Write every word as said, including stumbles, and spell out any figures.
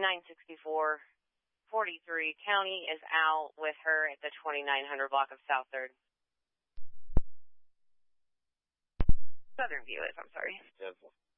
nine sixty-four forty-three. County is out with her at the twenty-nine hundred block of South third. Southern View is, I'm sorry. Ten four.